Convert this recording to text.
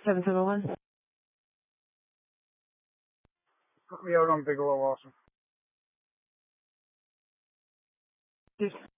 771. Put me out on Bigelow also. Yes.